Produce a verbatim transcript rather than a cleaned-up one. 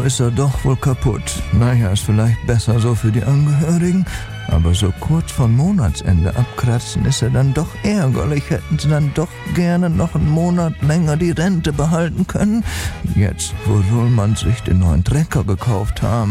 ist er doch wohl kaputt. Naja, ist vielleicht besser so für die Angehörigen. Aber so kurz vor Monatsende abkratzen ist er dann doch ärgerlich. Hätten sie dann doch gerne noch einen Monat länger die Rente behalten können. Jetzt, wo Ruhlmann sich den neuen Trecker gekauft haben.